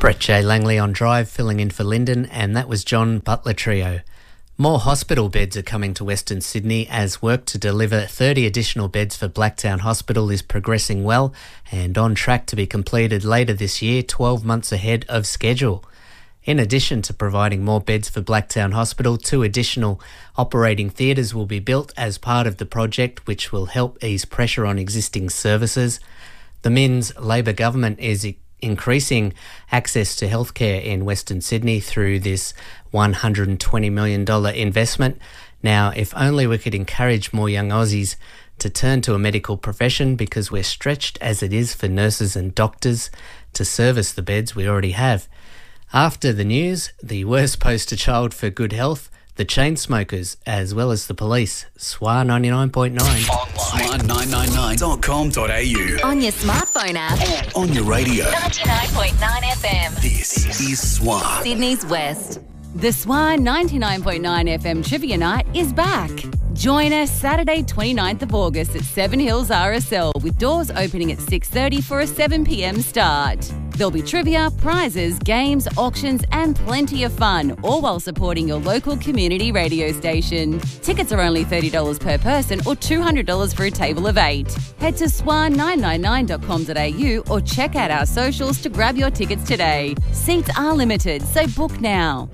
Brett J. Langley on Drive, filling in for Lyndon, and that was John Butler Trio. More hospital beds are coming to Western Sydney as work to deliver 30 additional beds for Blacktown Hospital is progressing well and on track to be completed later this year, 12 months ahead of schedule. In addition to providing more beds for Blacktown Hospital, 2 additional operating theatres will be built as part of the project, which will help ease pressure on existing services. The Minns Labor government is increasing access to healthcare in Western Sydney through this $120 million investment. Now, if only we could encourage more young Aussies to turn to a medical profession, because we're stretched as it is for nurses and doctors to service the beds we already have. After the news, the worst poster child for good health, the Chainsmokers, as well as the police. SWA 99.9. Online. SWA999.com.au. On your smartphone app. On your radio. 99.9 FM. This is SWA. Sydney's West. The SWA 99.9 FM Trivia Night is back. Join us Saturday 29th of August at Seven Hills RSL with doors opening at 6:30 for a 7 p.m. start. There'll be trivia, prizes, games, auctions and plenty of fun, all while supporting your local community radio station. Tickets are only $30 per person or $200 for a table of 8. Head to swa999.com.au or check out our socials to grab your tickets today. Seats are limited, so book now.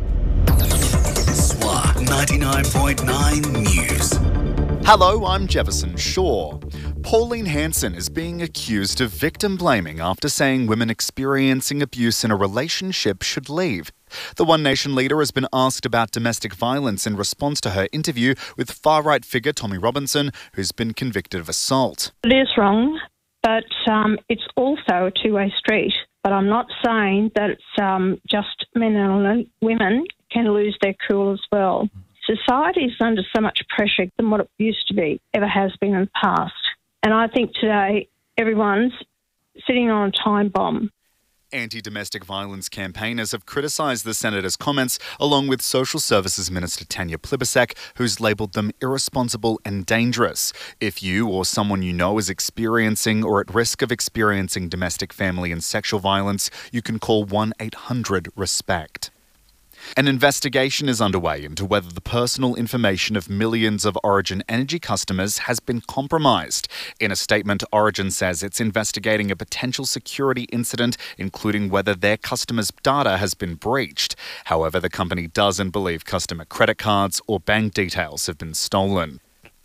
SWA 99.9 News. Hello, I'm Jefferson Shaw. Pauline Hanson is being accused of victim blaming after saying women experiencing abuse in a relationship should leave. The One Nation leader has been asked about domestic violence in response to her interview with far-right figure Tommy Robinson, who's been convicted of assault. It is wrong, but it's also a two-way street. But I'm not saying that it's just men and women can lose their cool as well. Society is under so much pressure than what it used to be, ever has been in the past. And I think today everyone's sitting on a time bomb. Anti-domestic violence campaigners have criticised the Senator's comments, along with Social Services Minister Tanya Plibersek, who's labelled them irresponsible and dangerous. If you or someone you know is experiencing or at risk of experiencing domestic, family and sexual violence, you can call 1-800-RESPECT. An investigation is underway into whether the personal information of millions of Origin Energy customers has been compromised. In a statement, Origin says it's investigating a potential security incident, including whether their customers' data has been breached. However, the company doesn't believe customer credit cards or bank details have been stolen.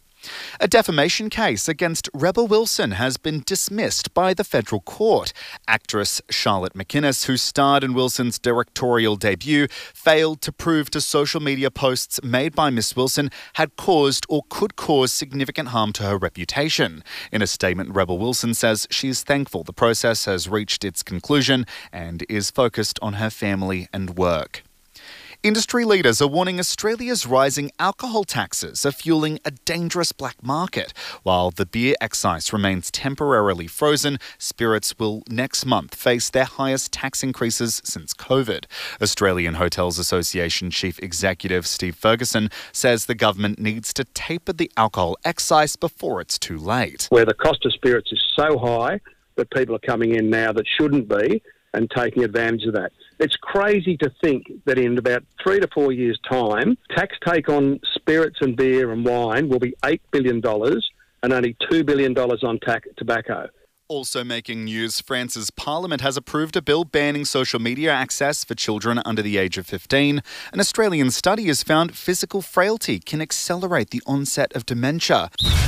A defamation case against Rebel Wilson has been dismissed by the federal court. Actress Charlotte McInnes, who starred in Wilson's directorial debut, failed to prove to social media posts made by Miss Wilson had caused or could cause significant harm to her reputation. In a statement, Rebel Wilson says she is thankful the process has reached its conclusion and is focused on her family and work. Industry leaders are warning Australia's rising alcohol taxes are fueling a dangerous black market. While the beer excise remains temporarily frozen, spirits will next month face their highest tax increases since COVID. Australian Hotels Association Chief Executive Steve Ferguson says the government needs to taper the alcohol excise before it's too late. Where the cost of spirits is so high that people are coming in now that shouldn't be and taking advantage of that. It's crazy to think that in about 3 to 4 years' time, tax take on spirits and beer and wine will be $8 billion and only $2 billion on tobacco. Also making news, France's parliament has approved a bill banning social media access for children under the age of 15. An Australian study has found physical frailty can accelerate the onset of dementia.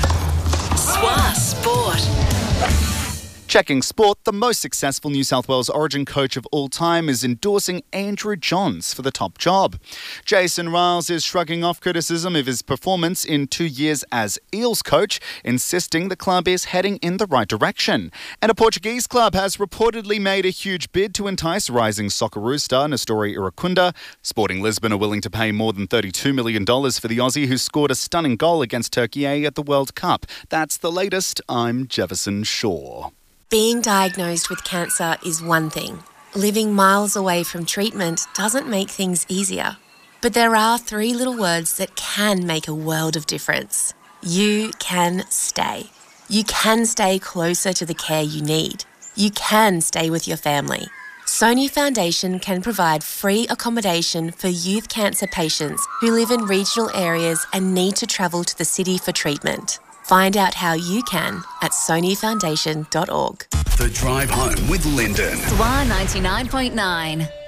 SWA Sport. Checking sport, the most successful New South Wales Origin coach of all time is endorsing Andrew Johns for the top job. Jason Riles is shrugging off criticism of his performance in 2 years as Eels coach, insisting the club is heading in the right direction. And a Portuguese club has reportedly made a huge bid to entice rising Socceroo star Nestori Iracunda. Sporting Lisbon are willing to pay more than $32 million for the Aussie who scored a stunning goal against Turkey at the World Cup. That's the latest. I'm Jefferson Shaw. Being diagnosed with cancer is one thing. Living miles away from treatment doesn't make things easier. But there are 3 little words that can make a world of difference. You can stay. You can stay closer to the care you need. You can stay with your family. Sony Foundation can provide free accommodation for youth cancer patients who live in regional areas and need to travel to the city for treatment. Find out how you can at sonyfoundation.org. The Drive Home with Lyndon. SWA 99.9.